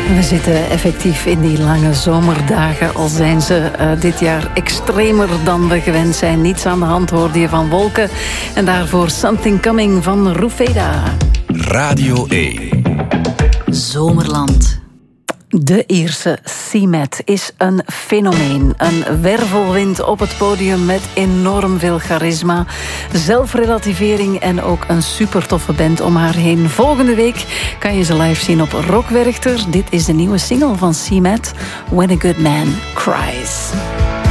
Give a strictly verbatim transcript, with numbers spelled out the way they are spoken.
We zitten effectief in die lange zomerdagen, al zijn ze uh, dit jaar extremer dan we gewend zijn. Niets aan de hand, hoorde je van Wolken. En daarvoor Something Coming van Rufeda. Radio één. Zomerland. De Ierse Seamet is een fenomeen. Een wervelwind op het podium met enorm veel charisma, zelfrelativering en ook een super toffe band om haar heen. Volgende week kan je ze live zien op Rock Werchter. Dit is de nieuwe single van Seamet, When a Good Man Cries.